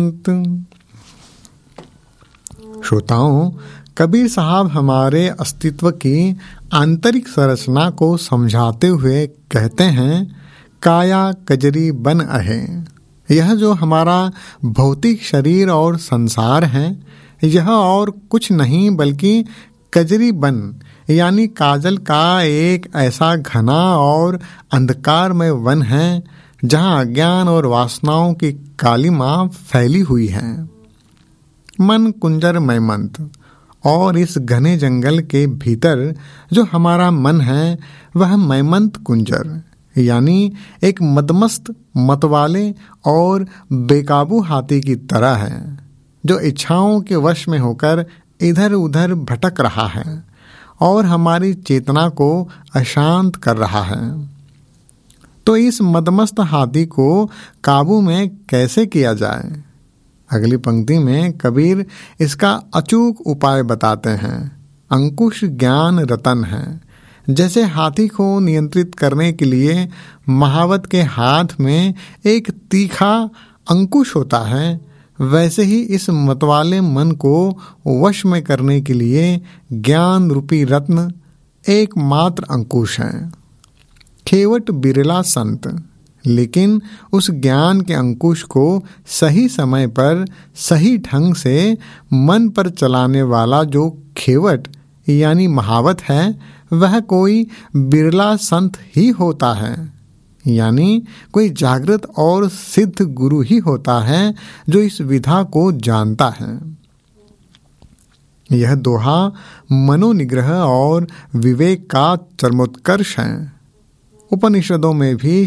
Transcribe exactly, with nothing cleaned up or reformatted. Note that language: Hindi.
पंत। श्रोताओं, कबीर साहब हमारे अस्तित्व की आंतरिक संरचना को समझाते हुए कहते हैं, काया कजरी बन अहे। यह जो हमारा भौतिक शरीर और संसार है, यह और कुछ नहीं बल्कि कजरी बन यानी काजल का एक ऐसा घना और अंधकारमय वन है जहाँ अज्ञान और वासनाओं की कालिमा फैली हुई है। मन कुंजर मैमंत, और इस घने जंगल के भीतर जो हमारा मन है वह मैमंत कुंजर यानी एक मदमस्त मतवाले और बेकाबू हाथी की तरह है, जो इच्छाओं के वश में होकर इधर उधर भटक रहा है और हमारी चेतना को अशांत कर रहा है। तो इस मदमस्त हाथी को काबू में कैसे किया जाए? अगली पंक्ति में कबीर इसका अचूक उपाय बताते हैं। अंकुश ज्ञान रतन है। जैसे हाथी को नियंत्रित करने के लिए महावत के हाथ में एक तीखा अंकुश होता है, वैसे ही इस मतवाले मन को वश में करने के लिए ज्ञान रूपी रत्न एकमात्र अंकुश है। खेवट बिरला संत, लेकिन उस ज्ञान के अंकुश को सही समय पर सही ढंग से मन पर चलाने वाला जो खेवट यानी महावत है, वह कोई बिरला संत ही होता है, यानी कोई जागृत और सिद्ध गुरु ही होता है जो इस विधा को जानता है। यह दोहा मनोनिग्रह और विवेक का चरमोत्कर्ष है। उपनिषदों में भी